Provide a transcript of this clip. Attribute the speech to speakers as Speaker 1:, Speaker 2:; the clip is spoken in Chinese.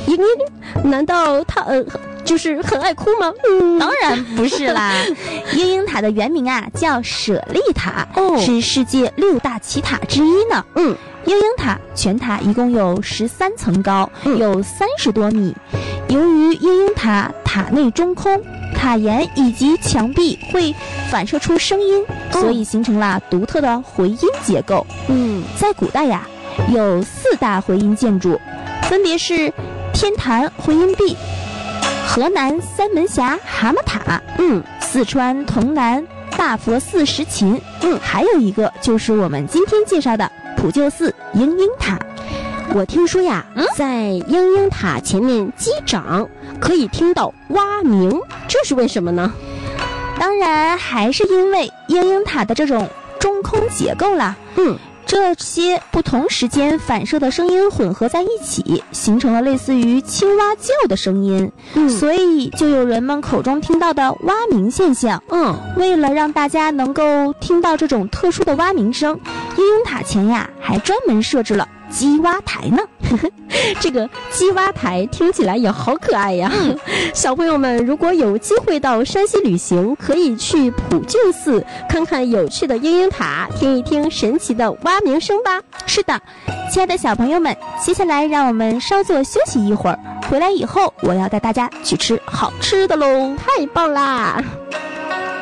Speaker 1: 英英，难道他就是很爱哭吗？
Speaker 2: 当然不是啦，鹰鹰塔的原名啊叫舍利塔，是世界6大奇塔之一呢。鹰鹰塔全塔一共有13层高，有30多米。由于鹰鹰塔塔内中空，塔檐以及墙壁会反射出声音，所以形成了独特的回音结构。在古代呀，有4大回音建筑，分别是天坛回音壁、河南三门峡蛤蟆塔，四川潼南大佛寺石琴，还有一个就是我们今天介绍的普救寺鹰鹰塔。
Speaker 1: 我听说呀，在鹰鹰塔前面击掌可以听到蛙鸣，这是为什么呢？
Speaker 2: 当然还是因为鹰鹰塔的这种中空结构啦。这些不同时间反射的声音混合在一起，形成了类似于青蛙叫的声音，所以就有人们口中听到的蛙鸣现象。为了让大家能够听到这种特殊的蛙鸣声，鹰鹰塔前呀还专门设置了鸡蛙台呢。
Speaker 1: 这个鸡蛙台听起来也好可爱呀。小朋友们如果有机会到山西旅行，可以去普救寺看看有趣的鹰鹰塔，听一听神奇的蛙鸣声吧。
Speaker 2: 是的，亲爱的小朋友们，接下来让我们稍作休息一会儿，回来以后我要带大家去吃好吃的喽。
Speaker 1: 太棒啦！